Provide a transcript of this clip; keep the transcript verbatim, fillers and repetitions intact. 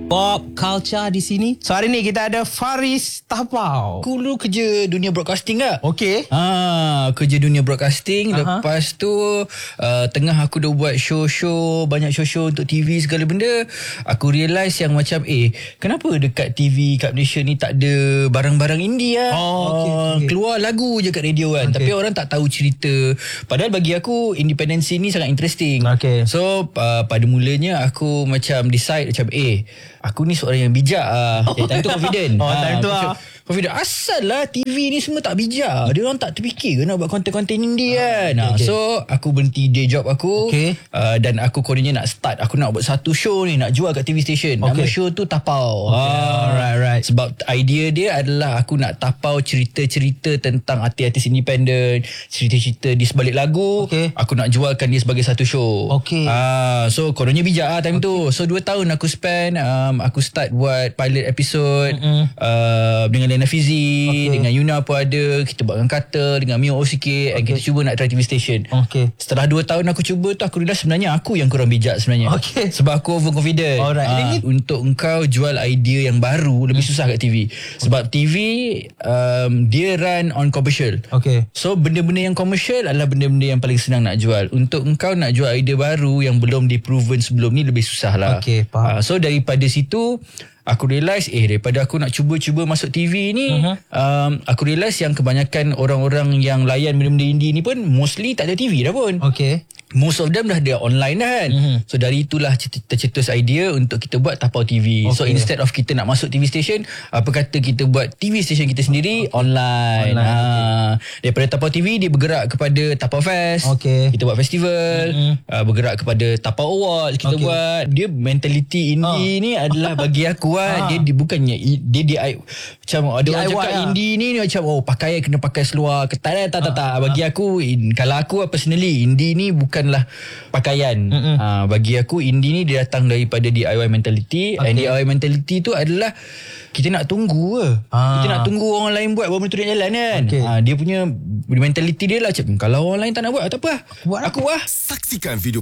Pop culture di sini. So hari ni kita ada Faris Tapau. Aku dulu kerja dunia broadcasting tak? Okey. Ah, kerja dunia broadcasting. Aha. Lepas tu uh, tengah aku dah buat show-show, banyak show-show untuk T V segala benda. Aku realise yang macam eh, kenapa dekat T V kat Malaysia ni tak ada barang-barang indie lah. Oh, okey, Ah, okey. Keluar lagu je kat radio kan. Okey. Tapi orang tak tahu cerita. Padahal bagi aku independensi ni sangat interesting. Okey. So uh, pada mulanya aku macam decide macam eh, aku ni seorang yang bijak ah. Eh, time tu confident. Oh, time tu macam, ah. Confident. Asal lah T V ni semua tak bijak. Dia orang tak terfikir ke nak buat konten-konten indie kan. okay, okay. So aku berhenti day job aku. Okay. uh, Dan aku kononnya nak start. Aku nak buat satu show ni, nak jual kat T V station. Nama Okay. show tu Tapau. Okay. Alright, right. Sebab idea dia adalah aku nak tapau cerita-cerita tentang artis-artis independent, cerita-cerita di sebalik lagu. Okay. Aku nak jualkan dia sebagai satu show. Okay. Ah, so kononnya bijak lah time okay. tu. So dua tahun aku spend. um, Aku start buat pilot episode uh, dengan Lena Fizi, Okay. dengan Yuna pun ada. Kita buat dengan Carter, dengan Mio O C K, and Okay. kita cuba nak try T V station. Okay. Setelah dua tahun aku cuba tu, aku realise sebenarnya aku yang kurang bijak sebenarnya. Okay. Sebab aku overconfident. Alright. Ah, Ini- untuk engkau jual idea yang baru lebih susah kat T V. Sebab T V um, dia run on commercial. Okay. So benda-benda yang commercial adalah benda-benda yang paling senang nak jual. Untuk engkau nak jual idea baru yang belum di-proven sebelum ni lebih susah lah. Okey, faham. Ah, so daripada situ aku realise eh daripada aku nak cuba-cuba masuk T V ni, uh-huh. um, aku realise yang kebanyakan orang-orang yang layan benda-benda indie ni pun mostly tak ada T V dah pun. Okay. Most of them dah ada online dah kan. Mhm. So dari itulah tercetus idea untuk kita buat Tapau T V. So Okay. instead of kita nak masuk T V station, apa kata kita buat T V station kita sendiri online. Online, ha. Daripada Tapau T V dia bergerak kepada Tapau Fest. Okay. Kita buat festival. Mhm. uh, Bergerak kepada Tapau Awards kita Okay. buat. Dia mentality indie ni adalah bagi aku Ah. kan, dia, dia bukannya dia dia macam ada orang D I Y cakap lah. indie ni macam oh pakaian kena pakai seluar ketat. Tak tak tak. Bagi aku in, kalau aku personally indie ni bukanlah pakaian. Mm-mm. Ha, bagi aku indie ni dia datang daripada D I Y mentality. Okay. And D I Y mentality tu adalah kita nak tunggu ke. Ah. Kita nak tunggu orang lain buat baru benda tu nak jalan kan. Okay. Ha, dia punya mentality dia lah macam kalau orang lain tak nak buat tak apa. Buat aku buat. Saksikan video